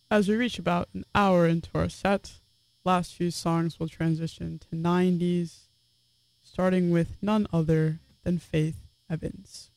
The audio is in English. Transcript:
As we reach about an hour into our set, last few songs will transition to 90s, starting with none other than Faith Evans.